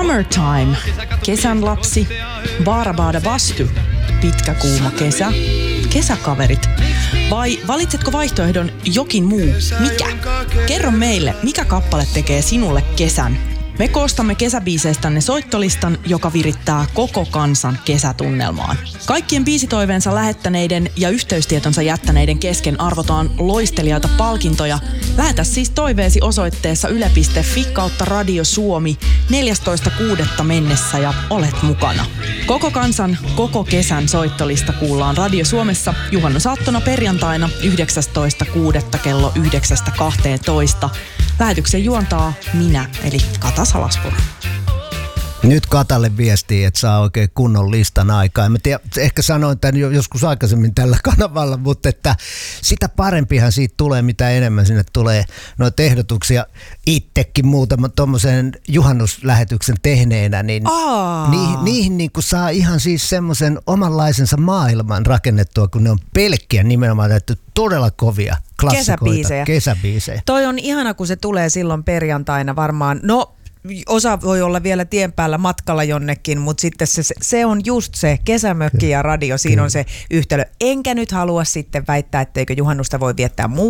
Summertime, kesän lapsi, Baarabaada Bastu, pitkä kuuma kesä, kesäkaverit. Vai valitsetko vaihtoehdon jokin muu? Mikä? Kerro meille, mikä kappale tekee sinulle kesän. Me koostamme kesäbiiseistänne soittolistan, joka virittää koko kansan kesätunnelmaan. Kaikkien biisitoiveensa lähettäneiden ja yhteystietonsa jättäneiden kesken arvotaan loistelijaita palkintoja. Lähetä siis toiveesi osoitteessa yle.fi/Radio Suomi 14.6. mennessä ja olet mukana. Koko kansan, koko kesän soittolista kuullaan Radio Suomessa juhannusaattona perjantaina 19.6. kello 9.12. Lähetyksen juontaa minä, eli Kata Salaspuro. Nyt Katalle viestii, että saa oikein kunnon listan aikaa. Mä tiedän, ehkä sanoin tämän joskus aikaisemmin tällä kanavalla, mutta että sitä parempihan siitä tulee, mitä enemmän sinne tulee noita ehdotuksia. Itsekin muutama tuommoisen juhannuslähetyksen tehneenä, niin niihin niin kuin saa ihan siis semmoisen omanlaisensa maailman rakennettua, kun ne on pelkkiä nimenomaan täytyy todella kovia klassikoita, kesäbiisejä. Toi on ihana, kun se tulee silloin perjantaina varmaan. No, osa voi olla vielä tien päällä matkalla jonnekin, mutta sitten se on just se kesämökki ja radio. Siinä on se yhtälö. Enkä nyt halua sitten väittää, etteikö juhannusta voi viettää